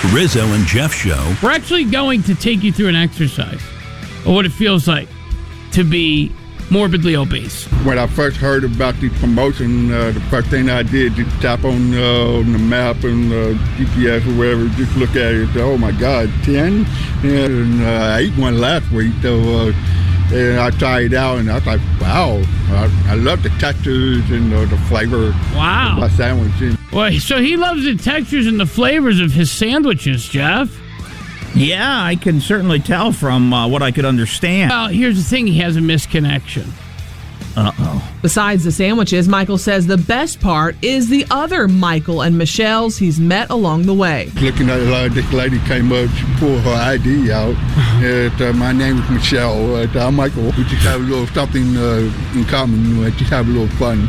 Rizzo and Jeff Show. We're actually going to take you through an exercise of what it feels like to be morbidly obese. When I first heard about the promotion, the first thing I did, just tap on the map and GPS or whatever, just look at it. Oh my God, 10? And I ate one last week, so and I tried it out, and I was like, wow, I love the textures and the flavor of my sandwich. Well, so he loves the textures and the flavors of his sandwiches, Jeff. Yeah, I can certainly tell from what I could understand. Well, here's the thing. He has a misconnection. Uh-oh. Besides the sandwiches, Michael says the best part is the other Michael and Michelle's he's met along the way. Looking at this lady came up, she pulled her ID out. My name is Michelle. I'm Michael. We just have a little something in common. We just have a little fun.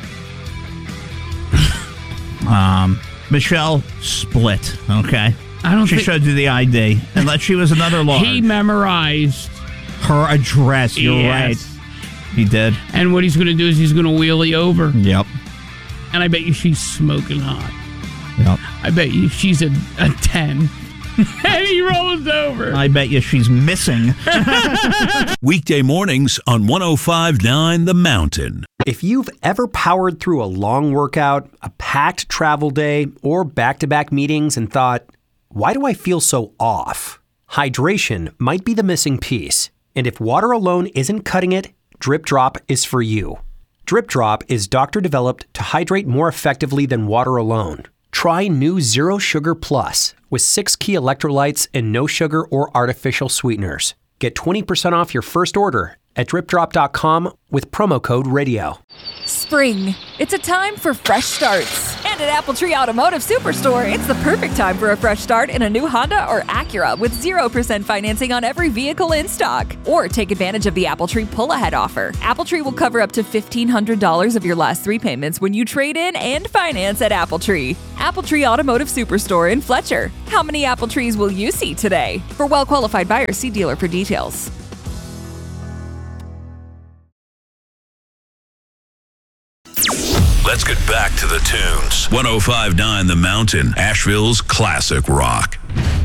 Michelle split, okay? She think showed you the ID, unless she was another large. He memorized her address. You're right. He did. And what he's going to do is he's going to wheel you over. Yep. And I bet you she's smoking hot. Yep. I bet you she's a 10. And he rolls over. I bet you she's missing. Weekday mornings on 105.9 The Mountain. If you've ever powered through a long workout, a packed travel day, or back-to-back meetings and thought, why do I feel so off? Hydration might be the missing piece. And if water alone isn't cutting it, Drip Drop is for you. Drip Drop is doctor-developed to hydrate more effectively than water alone. Try new Zero Sugar Plus with 6 key electrolytes and no sugar or artificial sweeteners. Get 20% off your first order at dripdrop.com with promo code radio. Spring. It's a time for fresh starts. And at Appletree Automotive Superstore, it's the perfect time for a fresh start in a new Honda or Acura with 0% financing on every vehicle in stock. Or take advantage of the Appletree pull-ahead offer. Appletree will cover up to $1,500 of your last 3 payments when you trade in and finance at Appletree. Appletree Automotive Superstore in Fletcher. How many Appletrees will you see today? For well-qualified buyers, see dealer for details. Let's get back to the tunes. 105.9 The Mountain, Asheville's classic rock.